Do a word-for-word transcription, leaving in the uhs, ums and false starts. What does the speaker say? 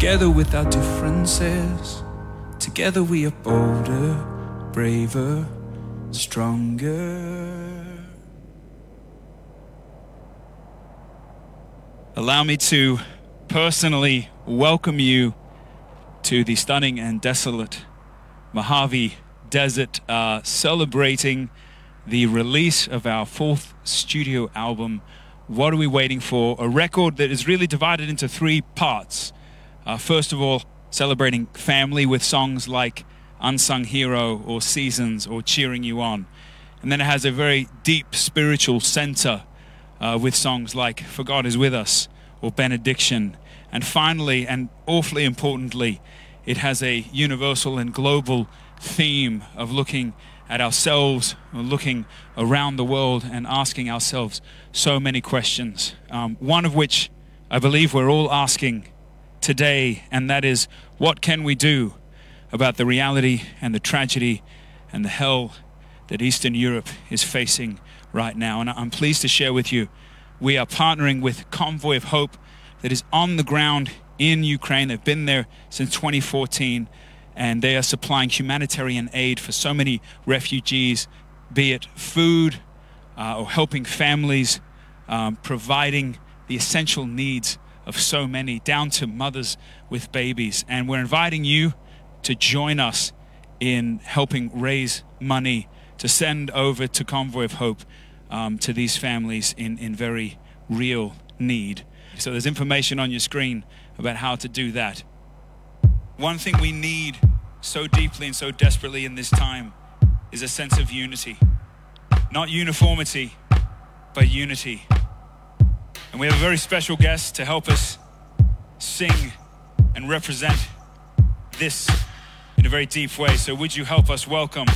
Together with our differences, together we are bolder, braver, stronger. Allow me to personally welcome you to the stunning and desolate Mojave Desert, uh, celebrating the release of our fourth studio album, What Are We Waiting For? A record that is really divided into three parts. Uh, first of all, celebrating family with songs like Unsung Hero or Seasons or Cheering You On. And then it has a very deep spiritual center uh, with songs like For God Is With Us or Benediction. And finally, and awfully importantly, it has a universal and global theme of looking at ourselves, looking around the world and asking ourselves so many questions. Um, one of which I believe we're all asking today, and that is, what can we do about the reality and the tragedy and the hell that Eastern Europe is facing right now? And I'm pleased to share with you, we are partnering with Convoy of Hope that is on the ground in Ukraine. They've been there since twenty fourteen, and they are supplying humanitarian aid for so many refugees, be it food uh, or helping families, um, providing the essential needs of so many, down to mothers with babies. And we're inviting you to join us in helping raise money to send over to Convoy of Hope um, to these families in, in very real need. So there's information on your screen about how to do that. One thing we need so deeply and so desperately in this time is a sense of unity. Not uniformity, but unity. And we have a very special guest to help us sing and represent this in a very deep way. So would you help us welcome